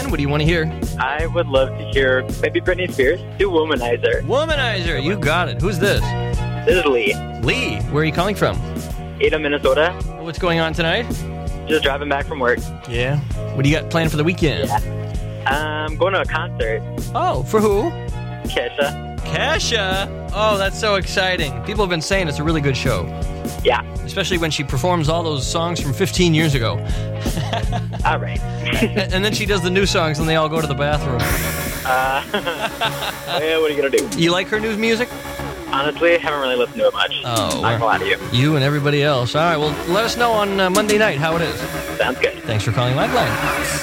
What do you want to hear? I would love to hear maybe Britney Spears do Womanizer. Womanizer, you got it. Who's this? This is Lee. Lee, where are you calling from? Ada, Minnesota. What's going on tonight? Just driving back from work. Yeah. What do you got planned for the weekend? Yeah. Going to a concert. Oh, for who? Kesha. Kesha? Oh, that's so exciting. People have been saying it's a really good show. Yeah. Especially when she performs all those songs from 15 years ago. All right. And then she does the new songs and they all go to the bathroom. Yeah, what are you going to do? You like her new music? Honestly, I haven't really listened to it much. Oh. Not gonna lie to you. You and everybody else. All right, well, let us know on Monday night how it is. Sounds good. Thanks for calling Lifeline.